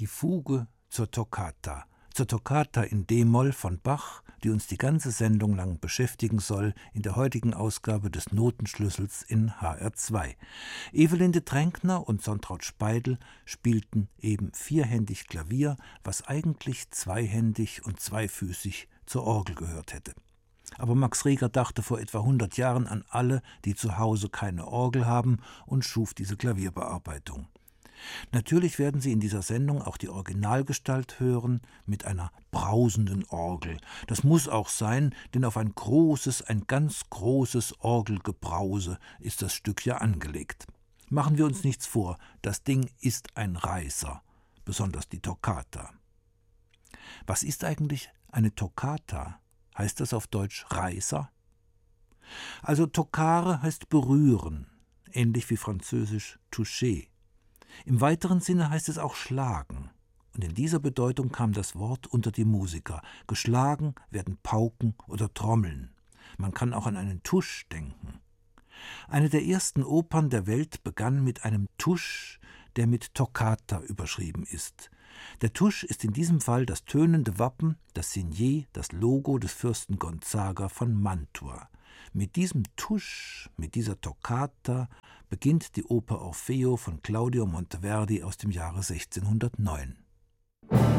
Die Fuge zur Toccata in d-Moll von Bach, die uns die ganze Sendung lang beschäftigen soll, in der heutigen Ausgabe des Notenschlüssels in HR2. Evelinde Tränkner und Sontraud Speidel spielten eben vierhändig Klavier, was eigentlich zweihändig und zweifüßig zur Orgel gehört hätte. Aber Max Reger dachte vor etwa 100 Jahren an alle, die zu Hause keine Orgel haben, und schuf diese Klavierbearbeitung. Natürlich werden Sie in dieser Sendung auch die Originalgestalt hören mit einer brausenden Orgel. Das muss auch sein, denn auf ein ganz großes Orgelgebrause ist das Stück ja angelegt. Machen wir uns nichts vor, das Ding ist ein Reißer, besonders die Toccata. Was ist eigentlich eine Toccata? Heißt das auf Deutsch Reißer? Also toccare heißt berühren, ähnlich wie französisch toucher. Im weiteren Sinne heißt es auch schlagen. Und in dieser Bedeutung kam das Wort unter die Musiker. Geschlagen werden Pauken oder Trommeln. Man kann auch an einen Tusch denken. Eine der ersten Opern der Welt begann mit einem Tusch, der mit Toccata überschrieben ist. Der Tusch ist in diesem Fall das tönende Wappen, das Signet, das Logo des Fürsten Gonzaga von Mantua. Mit diesem Tusch, mit dieser Toccata, beginnt die Oper Orfeo von Claudio Monteverdi aus dem Jahre 1609.